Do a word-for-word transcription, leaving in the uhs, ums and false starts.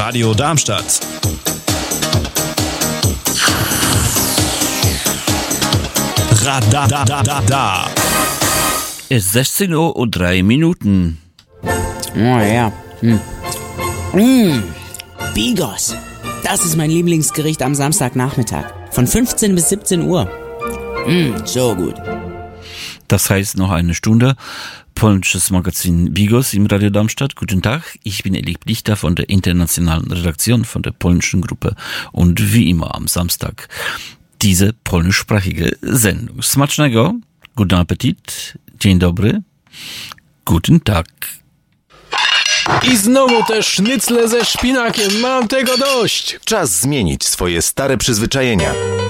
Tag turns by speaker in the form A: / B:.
A: Radio Darmstadt. Radadadada.
B: Es ist sechzehn Uhr und drei Minuten.
C: Oh ja. Hm. Mmh. Bigos. Das ist mein Lieblingsgericht am Samstagnachmittag. Von fünfzehn bis siebzehn Uhr. Mmh, so gut.
B: Das heißt noch eine Stunde. Polnisches Magazin Bigos im Radio Darmstadt. Guten Tag, ich bin Elik Blichter von der internationalen Redaktion von der polnischen Gruppe und wie immer am Samstag diese polnischsprachige Sendung. Smacznego, guten Appetit, dzień dobry, guten Tag.
D: I znowu te sznycle ze szpinakiem, mam tego dość!
E: Czas zmienić swoje stare przyzwyczajenia.